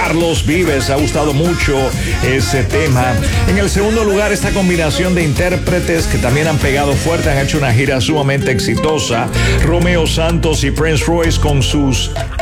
Carlos Vives. Ha gustado mucho ese tema. En el segundo lugar, esta combinación de intérpretes que también han pegado fuerte, han hecho una gira sumamente exitosa. Romeo Santos y Prince Royce con sus